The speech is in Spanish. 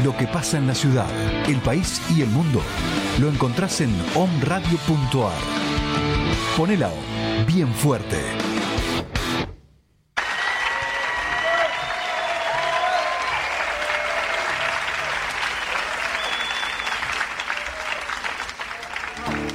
Lo que pasa en la ciudad, el país y el mundo lo encontrás en omradio.ar. Poné la O bien fuerte.